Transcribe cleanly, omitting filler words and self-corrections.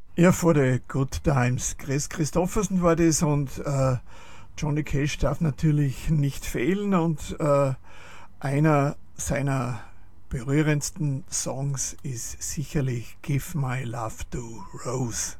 Ja, vor the Good Times. Chris Christofferson war das und Johnny Cash darf natürlich nicht fehlen und einer seiner berührendsten Songs ist sicherlich Give My Love to Rose.